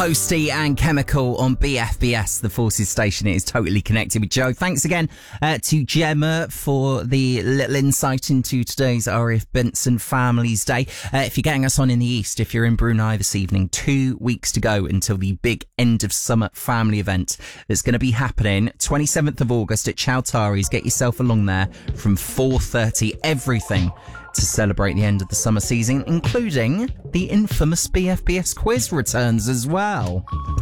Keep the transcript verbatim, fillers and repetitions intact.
Posty and Chemical on B F B S, the Forces station. It is totally connected with Joe. Thanks again uh, to Gemma for the little insight into today's R A F Benson Families Day. Uh, if you're getting us on in the East, if you're in Brunei this evening, two weeks to go until the big end of summer family event that's going to be happening twenty-seventh of August at Chowtaris. Get yourself along there from four thirty. Everything to celebrate the end of the summer season, including the infamous B F B S quiz returns as well.